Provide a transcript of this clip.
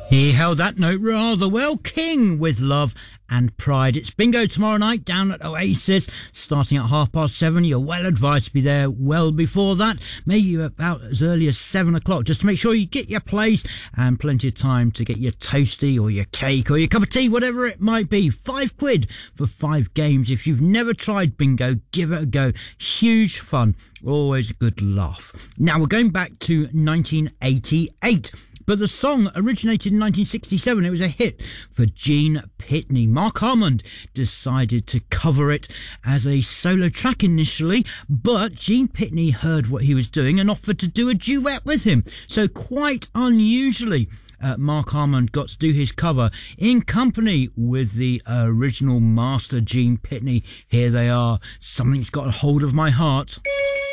He held that note rather well. King with Love and Pride. It's bingo tomorrow night down at Oasis, starting at 7:30. You're well advised to be there well before that, maybe about as early as 7 o'clock, just to make sure you get your place and plenty of time to get your toasty or your cake or your cup of tea, whatever it might be. £5 for 5 games. If you've never tried bingo, give it a go. Huge fun, always a good laugh. Now we're going back to 1988. But the song originated in 1967. It was a hit for Gene Pitney. Mark Harmon decided to cover it as a solo track initially, but Gene Pitney heard what he was doing and offered to do a duet with him. So quite unusually, Mark Harmon got to do his cover in company with the original master Gene Pitney. Here they are. Something's Got a Hold of My Heart.